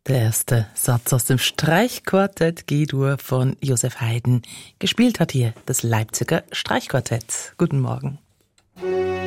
Der erste Satz aus dem Streichquartett G-Dur von Joseph Haydn. Gespielt hat hier das Leipziger Streichquartett. Guten Morgen.